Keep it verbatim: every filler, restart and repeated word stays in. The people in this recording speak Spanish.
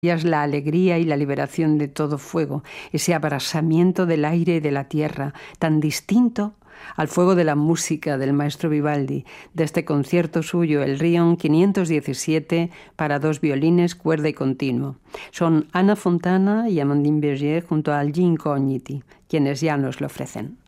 es la alegría y la liberación de todo fuego, ese abrasamiento del aire y de la tierra, tan distinto al fuego de la música del maestro Vivaldi, de este concierto suyo, el Rion quinientos diecisiete, para dos violines, cuerda y continuo. Son Anna Fontana y Amandine Berger junto a Algi Incogniti, quienes ya nos lo ofrecen.